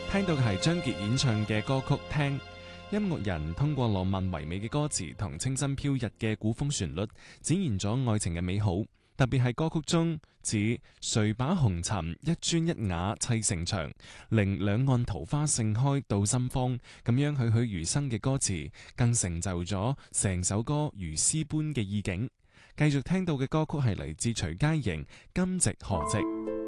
聽到嘅係張傑演唱嘅歌曲《聽》，音樂人通過浪漫唯美嘅歌詞同清新飄逸嘅古風旋律，展現咗愛情嘅美好。特別係歌曲中指誰把紅塵一磚一瓦砌成牆，令兩岸桃花盛開到心慌，咁樣栩栩如生嘅歌詞，更成就咗成首歌如詩般嘅意境。繼續聽到嘅歌曲係嚟自徐佳瑩《今夕何夕》。